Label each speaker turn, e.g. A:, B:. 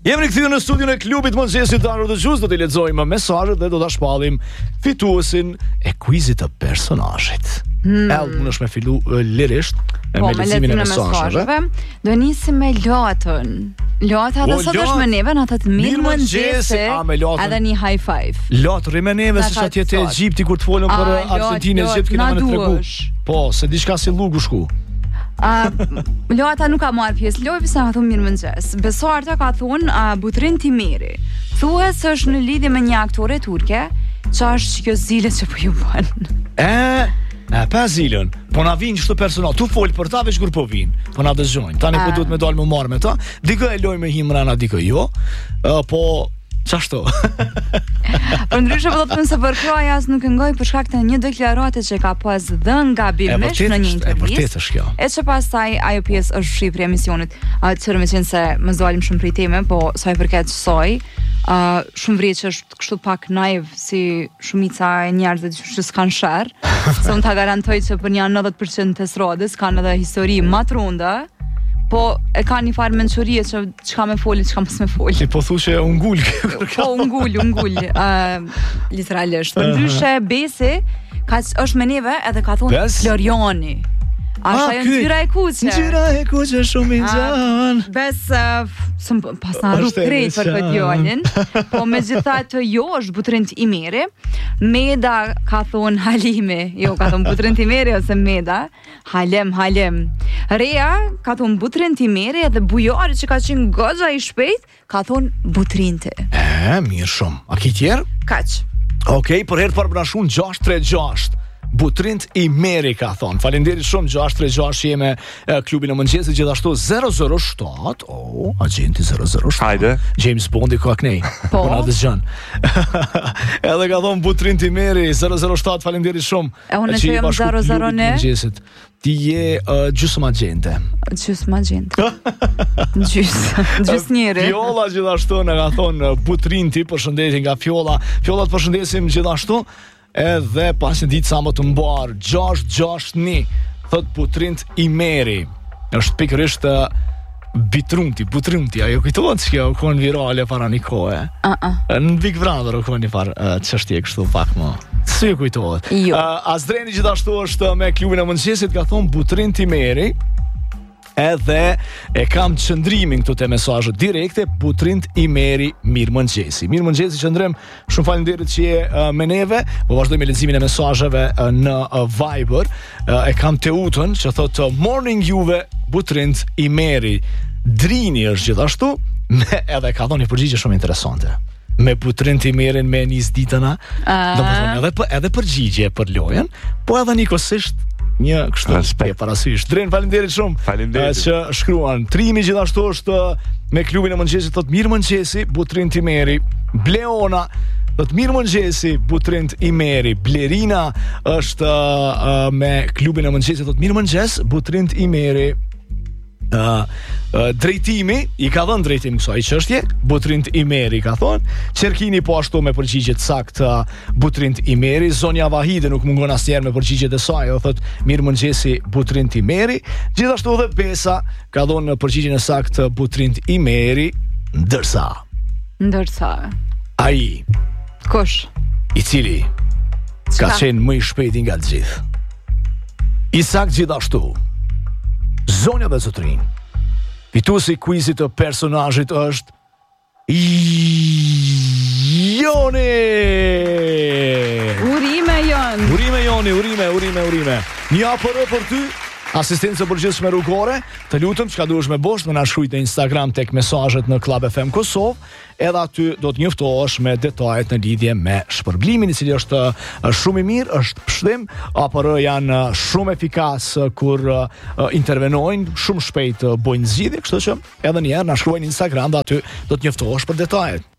A: Jemi rikthyer në studion e klubit Mëngjesit të Ardhur dëgjues, do të lexojmë mesazhet dhe do ta shpallim fituesin e quizit të personazhit. Unë është me fillu lirisht me leximin e mesazheve.
B: Do nisim me lotën. Lota do sot është me neve, na thotë mirë mëngjesi. Edhe një high five.
A: Lot rrimeneve se atje te Egjipti kur të folën për Argentinën, Egjipt që na tregu. Po, se diçka si llugu shku.
B: Lota nuk ka marrë pjesë lojës, sa ka thonë mirë mëngjes. Besuarta ka thonë Butrin Timeri. Thuhet se është në lidhje me një aktore turke, ç'është kjo zile që po ju bën.
A: Pa zilën. Po na vin çdo personal. Tu fol për ta veç kur po vin. Po na dëgjojnë. Tani po duhet me dalë më marr me ta. Dikë e loj me himrana, dikë jo. Po çashtu.
B: Por ndryshe po do të them se për kroaja as nuk e ngoj për shkak të një deklarate që ka pas dhënë gabimesh në një intervistë.
A: Vërtet është kjo.
B: E që pastaj ajo pjesë është shifri e emisionit. Çfarë më thënë se më zalim shumë prej teme, po sa i përket kësaj, shumë vritë që është kështu pak naiv si shumica e njerëzve që s'kan sherr. Se unë ta garantoj që për një 90% të srodës kanë edhe histori ma të runda. Po e ka një farë mençurie që çka më foli, çka mos më foli.
A: Ti po thuçe ungul.
B: Po ungul. Literalisht. Ndryshe Besi është me neve edhe ka thonë Floriani. Ashtu ajo ngjyra e kuqe.
A: Ngjyra e kuqe shumë i nxan.
B: Bes pas na rrug krejt për këtë djalin. Po megjithatë jo është Butrin Timeri. Meda ka thonë Halimi. Jo, ka thonë Butrin Timeri ose Meda. Halem. Rea ka thonë Butrin Timeri edhe Bujari që ka qenë goxha i shpejt ka thonë Butrinti.
A: Mirë shumë. A ki tjerë?
B: Kaq.
A: Okej, për herë parë brashun 636. Butrint Imeri ka thonë. Faleminderit shumë 636 që jemi klubin e mëngjesit, gjithashtu 007. Agenti 007.
C: Hajde.
A: James Bondi ka kënej.
B: Po
A: na dëgjon. Edhe ka thonë Butrint Imeri 007. Faleminderit shumë.
B: E unë që jam 009.
A: Ti je gjysmë agente.
B: Gjys njëri.
A: Fjolla gjithashtu na ka thonë Butrinti, përshëndetje nga Fjolla. Fjolla të përshëndesim gjithashtu. Edhe pas një ditë sa më të mbar 661 thot Butrint Imeri. Është pikërisht Butrunti, ajo kujtohet që kjo kon virale para një kohe. Në Big Brother kon një farë çështje kështu pak më. Si kujtohet. Azdreni gjithashtu është me klubin e mëngjesit, ka thonë Butrint Imeri. Edhe e kam qëndrimin këtu te mesazhet direkte Butrint Imeri mirëmëngjesi. Mirëmëngjesi qëndrim. Shumë faleminderit që je me neve. Po vazhdojmë leximin e mesazheve në Viber. E kam Teutën që thotë morning juve Butrint Imeri. Drini është gjithashtu edhe ka dhënë një përgjigje shumë interesante. Me Butrint Imerin me nis ditëna. Domethënë edhe përgjigje për lojën, po edhe nikosisht një kështu e parasysh. Dren, faleminderit shumë.
C: Faleminderit
A: që shkruan. Trimi gjithashtu është me klubin e mëngjesit, thotë mirëmëngjesi Butrint Imeri. Bleona thotë mirëmëngjesi Butrint Imeri. Blerina është me klubin e mëngjesit, thotë mirëmëngjes Butrint Imeri. Drejtimi i ka dhënë drejtim kësaj çështje Butrint Imeri ka thonë. Çerkini po ashtu me përgjigjet saktë Butrint Imeri. Zonja Vahide nuk mungon asnjëherë me përgjigjet e saj, thotë mirëmëngjesi Butrint Imeri. Gjithashtu edhe Besa ka dhënë përgjigjen e saktë Butrint Imeri, ndërsa ai
B: kush
A: i cili ka qenë më i shpejti nga të gjithë. I saktë gjithashtu Zonja dhe zotrin, fituesi i quizit të personazhit është Joni.
B: Urime Joni.
A: Urime. Një APR për ty. Asistencë përgjithshme rrugore. Të lutem, çka duhesh me bosh, më na shkruaj në Instagram tek mesazhet në Club FM Kosovë, edhe aty do të njoftohesh me detajet në lidhje me shpërblimin, i cili është shumë i mirë, është pshtim, APR janë shumë efikas kur intervenojnë, shumë shpejt bojnë zgjidhje, kështu që edhe një herë na shkruaj në Instagram dhe aty do të njoftohesh për detajet.